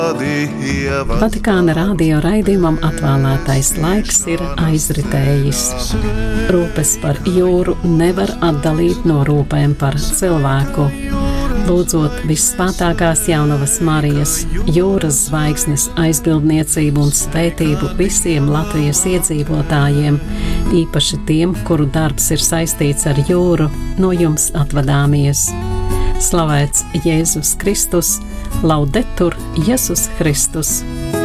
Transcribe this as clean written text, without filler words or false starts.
Vatikāna radio raidījumam atvēlētais laiks ir aizritējis. Rūpes par jūru nevar atdalīt no rūpēm par cilvēku. Lūdzot Vissvētākās Jaunavas Marijas, jūras zvaigznes aizbildniecību un svētību visiem Latvijas iedzīvotājiem, īpaši tiem, kuru darbs ir saistīts ar jūru, no jums atvadāmies. Slavēts Jēzus Kristus, Laudetur Jēzus Kristus!